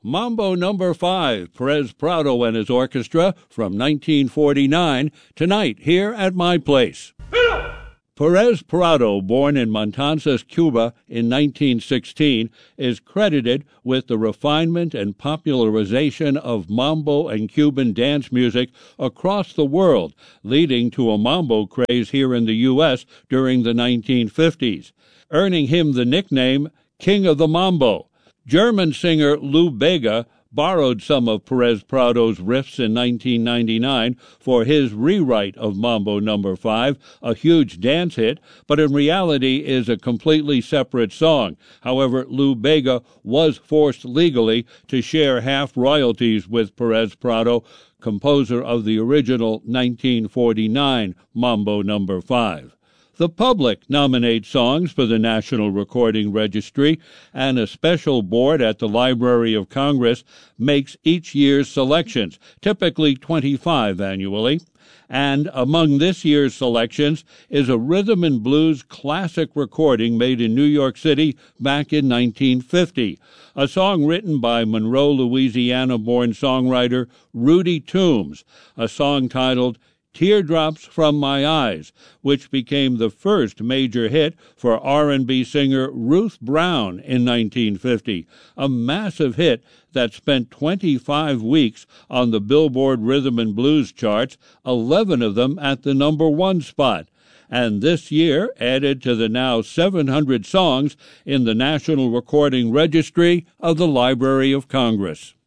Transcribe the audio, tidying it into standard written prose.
Mambo Number 5, Perez Prado and his orchestra from 1949, tonight here at my place. Perez Prado, born in Matanzas, Cuba in 1916, is credited with the refinement and popularization of mambo and Cuban dance music across the world, leading to a mambo craze here in the U.S. during the 1950s, earning him the nickname King of the Mambo. German singer Lou Bega borrowed some of Perez Prado's riffs in 1999 for his rewrite of Mambo Number 5, a huge dance hit, but in reality is a completely separate song. However, Lou Bega was forced legally to share half royalties with Perez Prado, composer of the original 1949 Mambo Number 5. The public nominates songs for the National Recording Registry, and a special board at the Library of Congress makes each year's selections, typically 25 annually. And among this year's selections is a rhythm and blues classic recording made in New York City back in 1950, a song written by Monroe, Louisiana-born songwriter Rudy Toombs, a song titled Teardrops from My Eyes, which became the first major hit for R&B singer Ruth Brown in 1950, a massive hit that spent 25 weeks on the Billboard Rhythm and Blues charts, 11 of them at the number 1 spot, and this year added to the now 700 songs in the National Recording Registry of the Library of Congress.